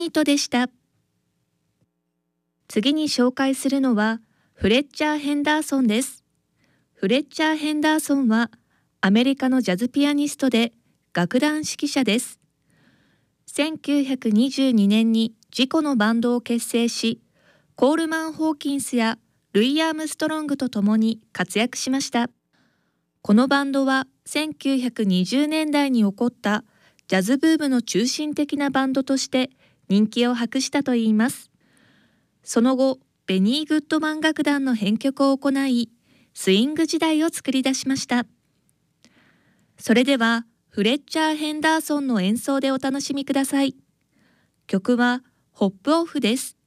ニトでした。次に紹介するのはフレッチャー・ヘンダーソンです。フレッチャー・ヘンダーソンはアメリカのジャズピアニストで楽団指揮者です。1922年に自己のバンドを結成し、コールマン・ホーキンスやルイ・アームストロングと共に活躍しました。このバンドは1920年代に起こったジャズブームの中心的なバンドとして人気を博したといいます。その後、ベニー・グッドマン楽団の編曲を行い、スイング時代を作り出しました。それでは、フレッチャー・ヘンダーソンの演奏でお楽しみください。曲はホップオフです。